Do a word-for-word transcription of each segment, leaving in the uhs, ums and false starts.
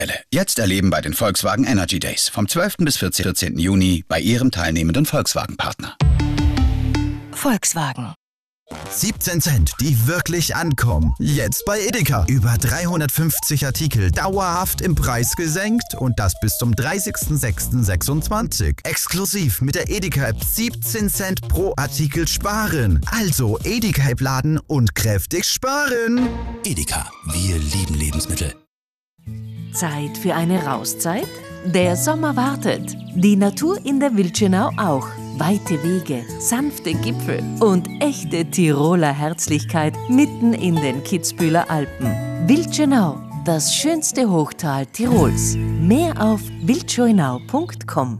Jetzt erleben bei den Volkswagen Energy Days vom zwölften bis vierzehnten Juni bei Ihrem teilnehmenden Volkswagen-Partner. Volkswagen. siebzehn Cent, die wirklich ankommen. Jetzt bei Edeka. Über dreihundertfünfzig Artikel dauerhaft im Preis gesenkt und das bis zum dreißigsten sechsten sechsundzwanzig. Exklusiv mit der Edeka-App siebzehn Cent pro Artikel sparen. Also Edeka-App laden und kräftig sparen. Edeka, wir lieben Lebensmittel. Zeit für eine Rauszeit? Der Sommer wartet. Die Natur in der Wildschönau auch. Weite Wege, sanfte Gipfel und echte Tiroler Herzlichkeit mitten in den Kitzbüheler Alpen. Wildschönau, das schönste Hochtal Tirols. Mehr auf wildschönau punkt com.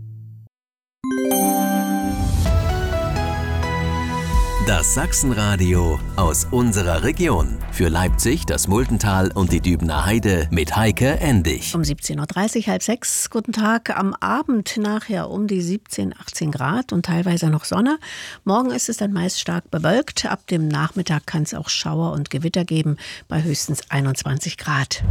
Das Sachsenradio aus unserer Region. Für Leipzig, das Multental und die Dübener Heide mit Heike Endig. Um siebzehn Uhr dreißig, halb sechs. Guten Tag. Am Abend nachher um die siebzehn, achtzehn Grad und teilweise noch Sonne. Morgen ist es dann meist stark bewölkt. Ab dem Nachmittag kann es auch Schauer und Gewitter geben bei höchstens einundzwanzig Grad.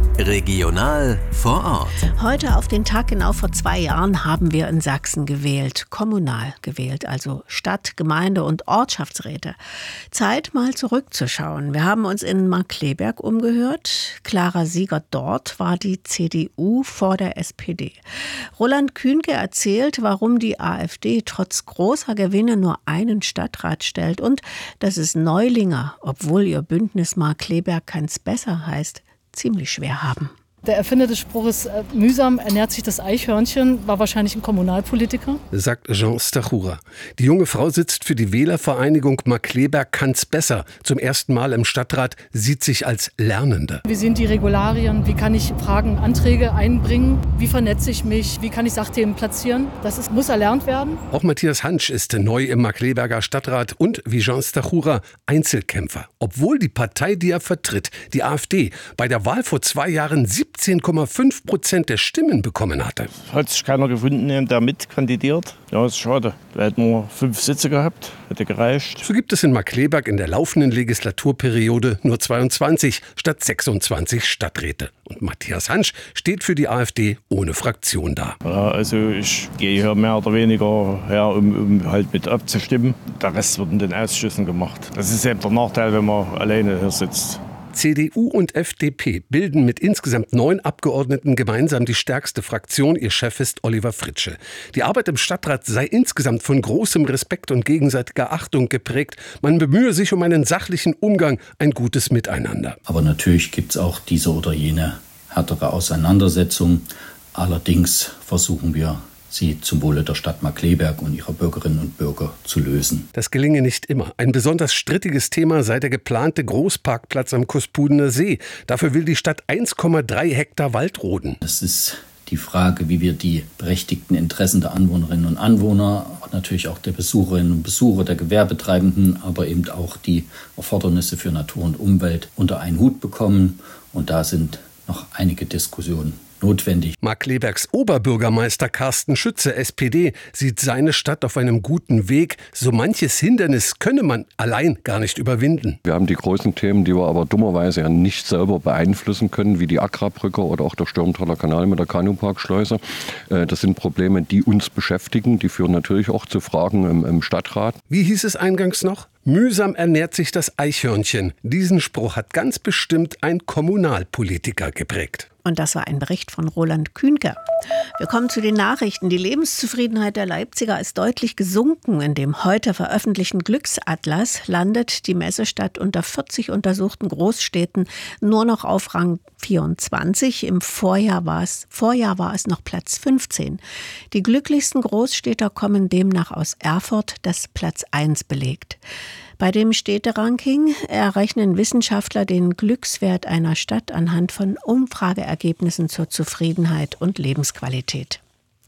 Regional vor Ort. Heute auf den Tag genau vor zwei Jahren haben wir in Sachsen gewählt. Kommunal gewählt, also Stadt, Gemeinde und Ortschaftsräte. Zeit mal zurückzuschauen. Wir haben uns in Markkleeberg umgehört. Klarer Sieger dort war die C D U vor der S P D. Roland Kühnke erzählt, warum die AfD trotz großer Gewinne nur einen Stadtrat stellt und dass es Neulinger, obwohl ihr Bündnis Markkleeberg kann's besser heißt, ziemlich schwer haben. Der Erfinder des Spruches äh, mühsam ernährt sich das Eichhörnchen war wahrscheinlich ein Kommunalpolitiker. Sagt Jean Stachura. Die junge Frau sitzt für die Wählervereinigung Markkleeberg kann's besser. Zum ersten Mal im Stadtrat, sieht sich als Lernende. Wie sind die Regularien? Wie kann ich Fragen, Anträge einbringen? Wie vernetze ich mich? Wie kann ich Sachthemen platzieren? Das ist, muss erlernt werden. Auch Matthias Hansch ist neu im Markkleeberger Stadtrat und, wie Jean Stachura, Einzelkämpfer. Obwohl die Partei, die er vertritt, die AfD, bei der Wahl vor zwei Jahren siebzehn Komma fünf Prozent der Stimmen bekommen hatte. Hat sich keiner gefunden, der mitkandidiert. Ja, ist schade. Wir hätten nur fünf Sitze gehabt, hätte gereicht. So gibt es in Markkleeberg in der laufenden Legislaturperiode nur zweiundzwanzig statt sechsundzwanzig Stadträte. Und Matthias Hansch steht für die AfD ohne Fraktion da. Ja, also ich gehe hier mehr oder weniger her, um, um halt mit abzustimmen. Der Rest wird in den Ausschüssen gemacht. Das ist eben der Nachteil, wenn man alleine hier sitzt. C D U und F D P bilden mit insgesamt neun Abgeordneten gemeinsam die stärkste Fraktion. Ihr Chef ist Oliver Fritsche. Die Arbeit im Stadtrat sei insgesamt von großem Respekt und gegenseitiger Achtung geprägt. Man bemühe sich um einen sachlichen Umgang, ein gutes Miteinander. Aber natürlich gibt es auch diese oder jene härtere Auseinandersetzung. Allerdings versuchen wir, sie zum Wohle der Stadt Markkleeberg und ihrer Bürgerinnen und Bürger zu lösen. Das gelinge nicht immer. Ein besonders strittiges Thema sei der geplante Großparkplatz am Kuspudener See. Dafür will die Stadt eins Komma drei Hektar Wald roden. Das ist die Frage, wie wir die berechtigten Interessen der Anwohnerinnen und Anwohner, natürlich auch der Besucherinnen und Besucher, der Gewerbetreibenden, aber eben auch die Erfordernisse für Natur und Umwelt unter einen Hut bekommen. Und da sind noch einige Diskussionen notwendig. Markkleebergs Oberbürgermeister Carsten Schütze, S P D, sieht seine Stadt auf einem guten Weg. So manches Hindernis könne man allein gar nicht überwinden. Wir haben die großen Themen, die wir aber dummerweise ja nicht selber beeinflussen können, wie die Agra-Brücke oder auch der Stürmtaler Kanal mit der Kanuparkschleuse. Das sind Probleme, die uns beschäftigen. Die führen natürlich auch zu Fragen im, im Stadtrat. Wie hieß es eingangs noch? Mühsam ernährt sich das Eichhörnchen. Diesen Spruch hat ganz bestimmt ein Kommunalpolitiker geprägt. Und das war ein Bericht von Roland Kühnke. Wir kommen zu den Nachrichten. Die Lebenszufriedenheit der Leipziger ist deutlich gesunken. In dem heute veröffentlichten Glücksatlas landet die Messestadt unter vierzig untersuchten Großstädten nur noch auf Rang vierundzwanzig. Im Vorjahr war es, Vorjahr war es noch Platz fünfzehn. Die glücklichsten Großstädter kommen demnach aus Erfurt, das Platz eins belegt. Bei dem Städteranking errechnen Wissenschaftler den Glückswert einer Stadt anhand von Umfrageergebnissen zur Zufriedenheit und Lebensqualität.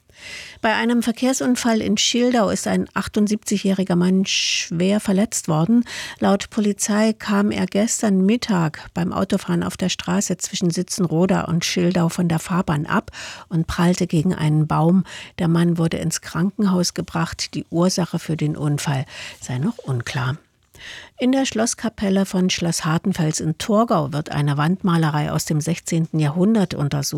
Bei einem Verkehrsunfall in Schildau ist ein achtundsiebzigjähriger Mann schwer verletzt worden. Laut Polizei kam er gestern Mittag beim Autofahren auf der Straße zwischen Sitzenroda und Schildau von der Fahrbahn ab und prallte gegen einen Baum. Der Mann wurde ins Krankenhaus gebracht. Die Ursache für den Unfall sei noch unklar. In der Schlosskapelle von Schloss Hartenfels in Torgau wird eine Wandmalerei aus dem sechzehnten Jahrhundert untersucht.